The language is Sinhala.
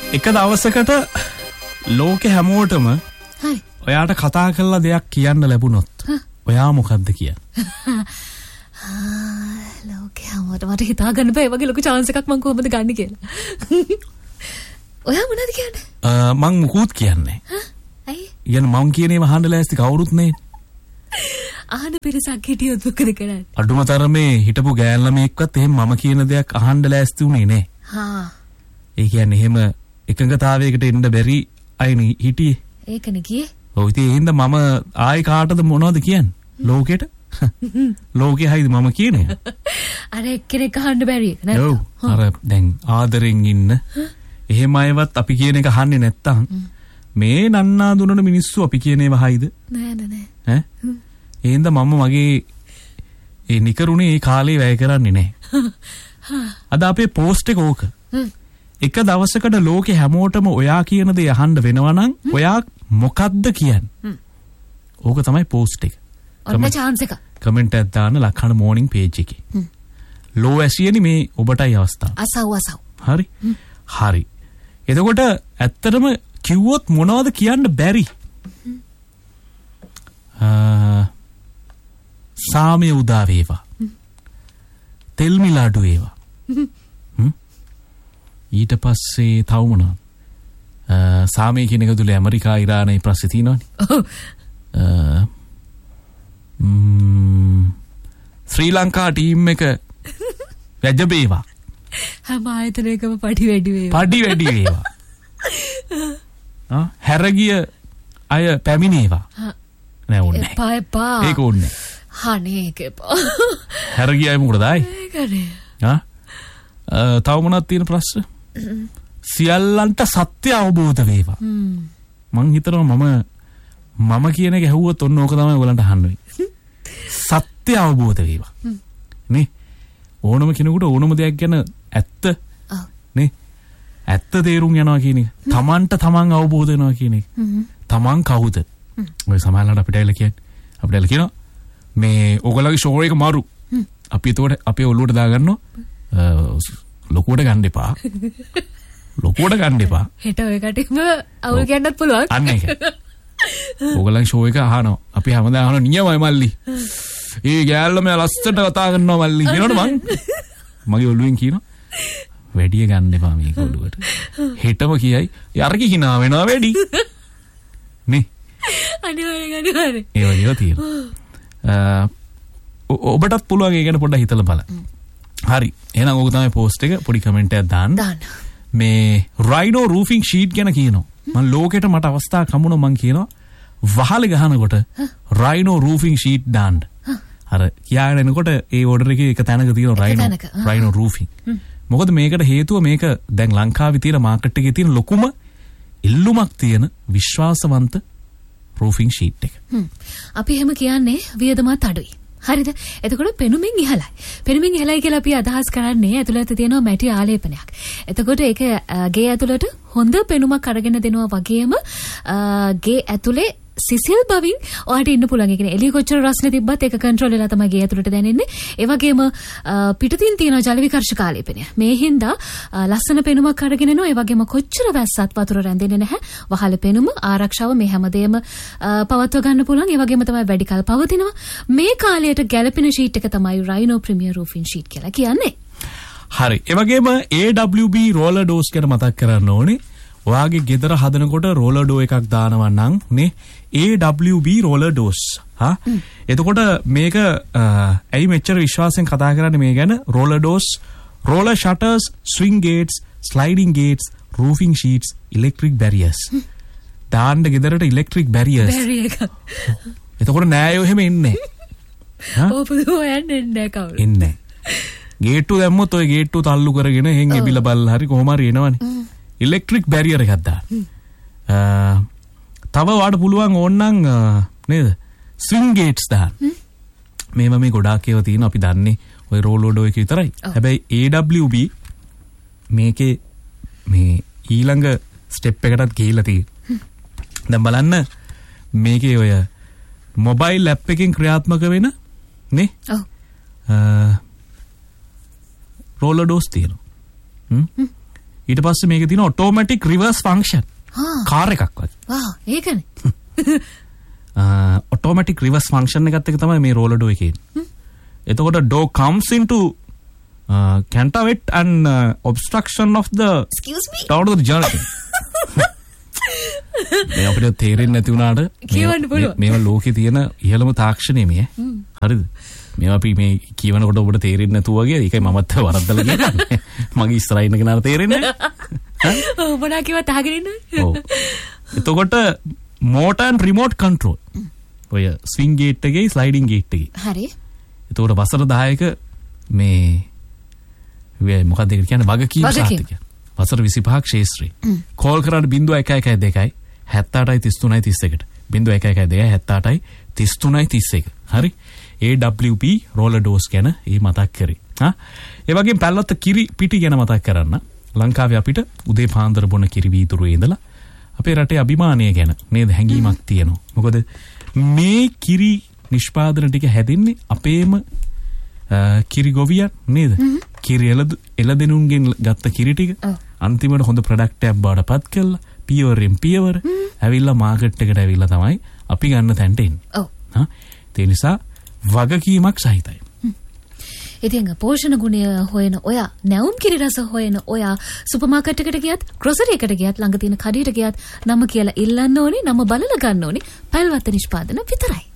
එක දවසකට ලෝකෙ හැමෝටම ඔයාට කතා කරලා දෙයක් කියන්න ලැබුණොත් ඔයා මොකද්ද කියන්නේ? ලෝකෙ හැමෝටම මට හිතා ගන්න බෑ වගේ ලොකු chance එකක් මම කොහොමද ගන්න කියලා. ඔයා මොනවද කියන්නේ? මං මුකුත් කියන්නේ. ඇයි? මං කියන්නේ අහන්න ලෑස්ති කවුරුත් නේ. අහන්න පිරිසක් හිටියොත් මොකද කරන්නේ? අඩුම තරමේ හිටපු ගෑන් ළමෙක්වත් එහෙම මම කියන දෙයක් අහන්න ලෑස්ති උනේ නේ. ඒ කියන්නේ එහෙම එකඟතාවයකට එන්න බැරි අයනේ හිටියේ. ඒකනේ කියේ. ඔව් ඉතින් ඒ හින්දා මම ආයි කාටද මොනවද කියන්නේ? ලෝකෙට? ලෝකෙ හයිද මම කියන්නේ? අර එක්කෙනෙක් අහන්න බැරි එක නේද? ඔව්. අර දැන් ආදරෙන් ඉන්න එහෙම අයවත් අපි කියන එක අහන්නේ නැත්තම් මේ නන්නා දුනන මිනිස්සු අපි කියන ඒවා හයිද? නෑ නෑ. ඈ? ඒ හින්දා මම මගේ ඒ නිකරුණේ ඒ කාලේ වැය කරන්නේ නෑ. අද අපේ පෝස්ට් එක ඕක. එක දවසකට ලෝකෙ හැමෝටම ඔයා කියන දේ අහන්න වෙනවා නම් ඔයා මොකද්ද කියන්නේ? ඕක තමයි පෝස්ට් එක. ඔන්න chance එක. කමෙන්ට් එකක් දාන්න ලක්හන මෝර්නිං පේජ් එකේ. ලෝ ඇසියනි මේ ඔබටයි අවස්ථාව. අසව්. හරි. හරි. එතකොට ඇත්තටම කිව්වොත් මොනවද කියන්න බැරි? සාමය උදා වේවා. තෙල් මිල අඩු වේවා. ඊට පස්සේ තව මොනවද? සාමය කියන එක තුල ඇමරිකා ඉරානයේ ප්‍රශ්න තියෙනවනේ. ශ්‍රී ලංකා ටීම් එක වැජබේවා. හැම ආයතනයකම පඩි වැඩි වේවා. පඩි වැඩි වේවා. හැරගිය අය පැමිණේවා. නෑ ඕනේ. එපා. ඒක ඕනේ. හනේ ඒක එපා. හැරගිය අය මොකටද ආයි? ඒකනේ. තව මොනවද තියෙන ප්‍රශ්න? සියල්ලන්ට සත්‍ය අවබෝධ වේවා. මං හිතනවා මම කියන එක ඇහුවොත් ඔන්න ඕක තමයි ඔයගලන්ට අහන්න වෙන්නේ. සත්‍ය අවබෝධ වේවා. නේ? ඕනම කෙනෙකුට ඕනම දෙයක් ගැන ඇත්ත නේ? ඇත්ත තේරුම් යනවා කියන එක. තමන්ට තමන් අවබෝධ වෙනවා කියන එක. තමන් කවුද? ඔය සමහරවිට අපිට කියනවා මේ ඔයගලගේ ෂෝ එක මාරු. අපි ඒතකොට අපේ ඔළුවට දාගන්නවා ලොකුවට ගන්න එපා. ලොකුවට ගන්න එපා. හෙට ඔය කටින්ම අවුල් කියන්නත් පුළුවන්. අන්න ඒක. ඔයගලගේ ෂෝ එක අහනවා. අපි හැමදාම අහනවා නියමයි මල්ලි. ඒ ගෑල්ල මෙයා ලස්සට කතා කරනවා මල්ලි කියනවනේ මගේ ඔළුවෙන් කියනවා වැඩිය ගන්න එපා මේක ඔළුවට. හෙටම කියයි යර්ගි hina වෙනවා වැඩි. නේ? අනිවාර්යෙන්. ඒ වගේ තියෙනවා. ඔබටත් පුළුවන් ඒ ගැන පොඩ්ඩක් හිතලා බලන්න. හරි. එහෙනම් ඕක තමයි පෝස්ට් එක. පොඩි කමෙන්ට් එකක් දාන්න. මේ රයිනෝ රූෆින් ෂීට් ගැන කියනවා. මම ලෝකෙට මට අවස්ථාවක් හම්බුණා මම කියනවා වහලේ ගහනකොට රයිනෝ රූෆින් ෂීට් දාන්න. අර කියාගෙන එනකොට ඒ ඕඩර් එකේ එක තැනක තියෙනවා රයිනෝ රූෆින්. මොකද මේකට හේතුව මේක දැන් ලංකාවේ තියෙන මාකට් එකේ තියෙන ලොකුම ඉල්ලුමක් තියෙන විශ්වාසවන්ත රූෆින් ෂීට් එක. අපි එහෙම කියන්නේ වියදමත් අඩුයි. හරිද? එතකොට පෙනුමින් ඉහළයි. පෙනුමින් ඉහළයි කියලා අපි අදහස් කරන්නේ ඇතුළත තියෙනවා මැටි ආලේපනයක්. එතකොට ඒක ගේ ඇතුළට හොඳ පෙනුමක් අරගෙන දෙනවා වගේම ගේ ඇතුලේ සිසිල් බවින් ඔයාලට ඉන්න පුළුවන්. ඒ කියන්නේ එළිය කොච්චර රස්නේ තිබ්බත් ඒක කන්ට්‍රෝල් වෙලා තමයි ගේ ඇතුළට දැනෙන්නේ. ඒ වගේම පිටතින් තියෙන ජල විකර්ෂක ආලේපනය. මේ හින්දා ලස්සන පෙනුමක් අරගෙන එනවා. ඒ වගේම කොච්චර වැස්සත් වතුර රැඳෙන්නේ නැහැ. වහල පෙනුම ආරක්ෂාව මේ හැමදේම පවත්ව ගන්න පුළුවන්. ඒ වගේම තමයි වැඩි කල පවතිනවා. මේ කාලයට ගැළපෙන ෂීට් එක තමයි රයිනෝ ප්‍රීමියර් රූෆින් ෂීට් කියලා කියන්නේ. හරි. ඒ වගේම AWB රෝලර් ඩෝස් ගැන මතක් කරන්න ඕනේ. ඔයාගේ ගෙදර හදනකොට රෝලර් ඩෝ එකක් දානවා නම් නේ AWB රෝලර් ඩෝස්. එතකොට මේක ඇයි මෙච්චර විශ්වාසයෙන් කතා කරන්නේ මේ ගැන? Roller dose, roller ෂටර්ස්, ස්විංග් gates, ස්ලයිඩින් gates, රූෆින් sheets, electric barriers. දාන්න ගෙදරට ඉලෙක්ට්‍රික් බැරියර්ස්. එතකොට නෑයෝ එහෙම එන්නේ. ඔපුදෝ යන්නේ නැහැ කවුරු. එන්නේ. ගේට්ටු දැම්මොත් ඔය ගේට්ටු තල්ලු කරගෙන එහෙන් එබිලා බල්ලා හරි කොහොම හරි එනවනේ. ඉලෙක්ට්‍රික් බැරියර් එකක් දාන්න. තව වාට පුළුවන් ඕනනම් නේද? ස්විංග් ගේට්ස් දාන්න. මේවා මේ ගොඩාක් ඒවා තියෙන අපි දන්නේ ඔය රෝලෝඩෝ එක විතරයි. හැබැයි AWB මේකේ මේ ඊළඟ ස්ටෙප් එකටත් ගිහිල්ලා තියෙනවා. දැන් බලන්න මේකේ ඔය මොබයිල් ඇප් එකෙන් ක්‍රියාත්මක වෙන නේ? ඔව්. රෝලෝඩෝස් තියෙනවා. ඊට පස්සේ මේකේ තියෙන ඔටෝමැටික් රිවර්ස් ෆන්ක්ෂන්. කාර් එකක් වගේ. වා ඒකනේ. ඔටෝමැටික් රිවර්ස් ෆන්ක්ෂන් එකත් එක තමයි මේ රෝලර් ඩෝ එකේ. එතකොට door comes into counterweight and obstruction of the out of the journey. මේ අපිට තේරෙන්නේ නැති වුණාට මේවා ලෝකේ තියෙන ඉහළම තාක්ෂණය මේ. හරිද? මේවා අපි මේ කියවනකොට ඔබට තේරෙන්නේ නැතුව වගේ ඒකයි මමත් වරද්දලා කියන්නේ. මගේ ඉස්සරහින් කෙනාට තේරෙන්නේ නැහැ. ඔව් මොනවා කිව්වත් අහගෙන ඉන්නේ. ඔව්. එතකොට motor and remote control. ඔය swing gate එකේ sliding gate එකේ. හරි. එතකොට වසර 10ක මේ මොකක්ද ඒක කියන්නේ වගකීම් සාහිත්‍ය. වසර 25ක් ශේෂ්ත්‍රී. කෝල් කරාට 0112 78යි 33යි 31ට. 0112 78යි 33යි 31. හරි. AWP roller doors ගැන ඒ මතක් කරේ. ඒ වගේම පැල්ලොත් කිරි පිටි ගැන මතක් කරන්න. ලංකාවේ අපිට උදේ පාන්දර බොන කිරි වීදුරුවේ ඉඳලා අපේ රටේ අභිමානය ගැන නේද හැඟීමක් තියෙනවා. මොකද මේ කිරි නිෂ්පාදන ටික හැදෙන්නේ අපේම කිරි ගොවියන් නේද? කිරි එළදෙනුන්ගෙන් ගත්ත කිරි ටික අන්තිමට හොඳ ප්‍රොඩක්ට් එකක් බවට පත් කළා. පියවරෙන් පියවර ඇවිල්ලා මාකට් එකට ඇවිල්ලා තමයි අපි ගන්න තැනට එන්නේ. ඔව්. ඒ නිසා වගකීමක් සහිතයි. ඉතින් පෝෂණ ගුණය හොයන ඔයා නැවුම් කිරි රස හොයන ඔයා සුපර් මාකට් එකට ගියත් ග්‍රොසරි එකට ගියත් ළඟ තියෙන කඩේට ගියත් නම කියලා ඉල්ලන්න ඕනේ නම බලලා ගන්න ඕනේ පැල්වත්ත නිෂ්පාදන විතරයි.